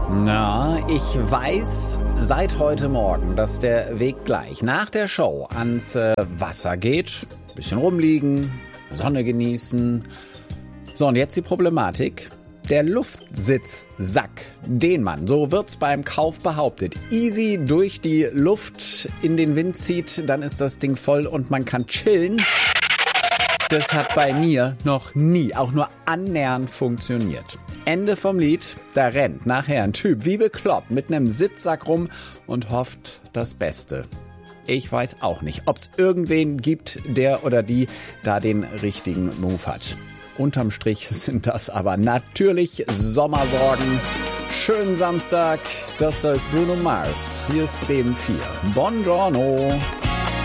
Na, ich weiß seit heute Morgen, dass der Weg gleich nach der Show ans Wasser geht. Bisschen rumliegen, Sonne genießen. So, und jetzt die Problematik. Der Luftsitzsack, den man, so wird's beim Kauf behauptet, easy durch die Luft in den Wind zieht, dann ist das Ding voll und man kann chillen. Das hat bei mir noch nie, auch nur annähernd funktioniert. Ende vom Lied, da rennt nachher ein Typ wie bekloppt mit einem Sitzsack rum und hofft das Beste. Ich weiß auch nicht, ob's irgendwen gibt, der oder die da den richtigen Move hat. Unterm Strich sind das aber natürlich Sommersorgen. Schönen Samstag, das da ist Bruno Mars. Hier ist Bremen 4. Buongiorno.